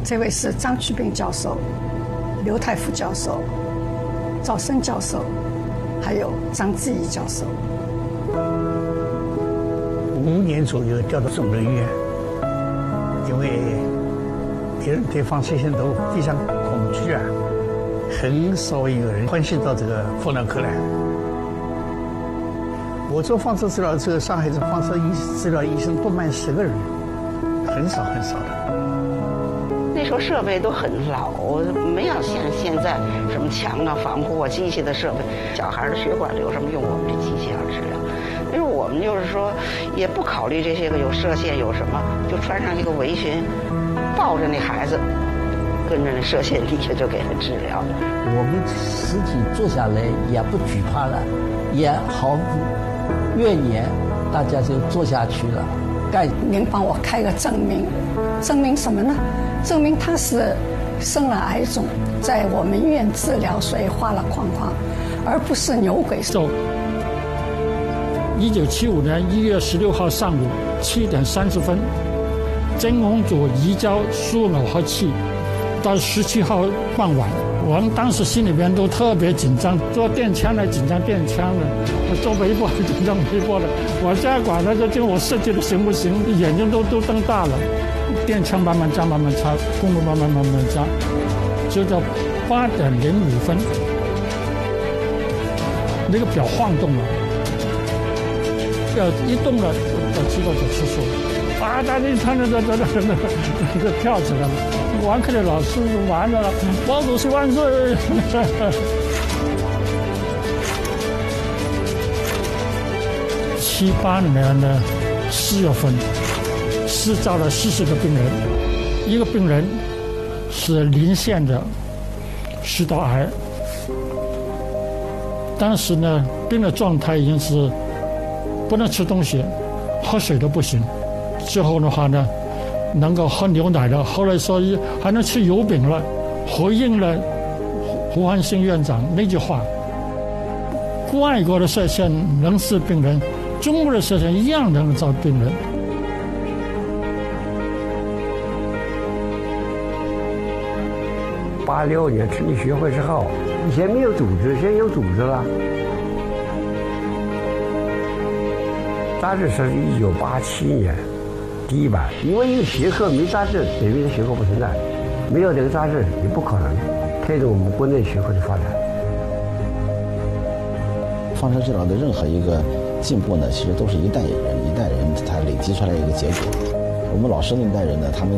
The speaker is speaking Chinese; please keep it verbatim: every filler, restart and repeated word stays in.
这位是张曲斌教授、刘太福教授、赵生教授，还有张志毅教授。 五年左右调到肿瘤医院，因为别人对放射线都非常恐惧啊，很少有人关心到这个放疗科来。我做放射治疗之后，上海的放射医治疗医生不满十个人，很少很少的。 那时候设备都很老，没有像现在什么墙啊、防护啊、机械的设备。小孩的血管瘤什么用我们这机器来治疗，因为我们就是说也不考虑这些个有射线有什么，就穿上一个围裙，抱着那孩子，跟着那射线底下就给他治疗。 我们实体坐下来也不惧怕了，也毫无怨言，大家就做下去了。 该您帮我开个证明，证明什么呢？证明他是生了癌种，在我们医院治疗，所以画了框框，而不是牛鬼手。一九七五年一月十六号上午七点三十分，真空组移交输耦合器，到十七号傍晚，我们当时心里边都特别紧张，做电枪的紧张电枪的，做微波紧张微波的。我现在管他就听我设计的行不行，眼睛都都瞪大了。电枪慢慢加，慢慢插，公路慢慢慢慢加，就到八点零五分，那个表晃动了，表一动了，就知道就出事了。啊！大家一看着这这这这这跳起来了，完课的老师就完了，毛主席万岁！七八年的四月份。施照了四十个病人，一个病人是临线的食道癌，当时呢，病的状态已经是不能吃东西，喝水都不行。之后的话呢，能够喝牛奶了，后来说还能吃油饼了，回应了胡汉兴院长那句话：外国的射线能治病人，中国的射线一样能治病人。 八六年成立学会之后，以前没有组织，现在有组织了。杂志是一九八七年第一版，因为一个学科没杂志，等于这学科不存在，没有这个杂志也不可能推动我们国内学科的发展。 放射治疗的任何一个进步呢，其实都是一代人一代人他累积出来一个结果。我们老师那一代人呢，他们